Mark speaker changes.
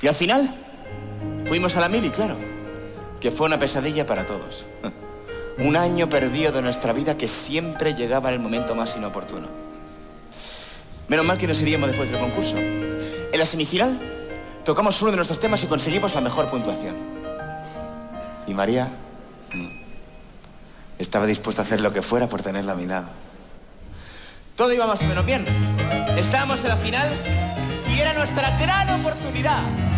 Speaker 1: Y al final, fuimos a la mili, claro, que fue una pesadilla para todos. Un año perdido de nuestra vida que siempre llegaba en el momento más inoportuno. Menos mal que nos iríamos después del concurso. En la semifinal, tocamos uno de nuestros temas y conseguimos la mejor puntuación. Y María estaba dispuesta a hacer lo que fuera por tenerla a mi lado. Todo iba más o menos bien. Estábamos en la final y era nuestra gran oportunidad.